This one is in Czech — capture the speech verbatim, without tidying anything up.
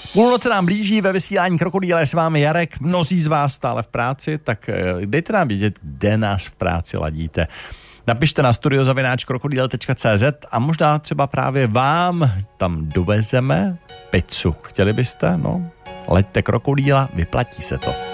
Půlnoc nám blíží, ve vysílání Krokodýla je s vámi Jarek, mnozí z vás stále v práci, tak dejte nám vědět, kde nás v práci ladíte. Napište na studio zavináč krokodýl tečka cé zet a možná třeba právě vám tam dovezeme pizzu. Chtěli byste? No, leďte Krokodýla, vyplatí se to.